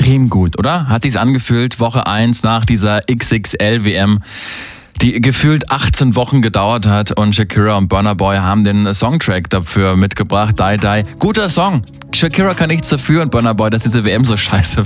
extrem gut, oder? Hat sich's angefühlt, Woche 1 nach dieser XXL-WM, die gefühlt 18 Wochen gedauert hat, und Shakira und Burna Boy haben den Songtrack dafür mitgebracht, Die Die. Guter Song. Shakira kann nichts dafür und Burna Boy, dass diese WM so scheiße